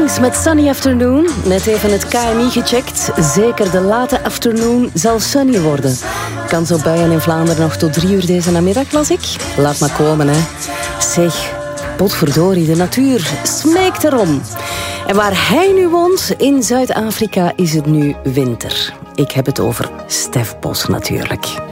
Kings met Sunny Afternoon. Net even het KMI gecheckt. Zeker de late afternoon zal sunny worden. Kans op buien in Vlaanderen nog tot 3 uur deze namiddag, las ik. Laat maar komen, hè. Zeg, potverdorie, de natuur smeekt erom. En waar hij nu woont, in Zuid-Afrika, is het nu winter. Ik heb het over Stef Bos natuurlijk.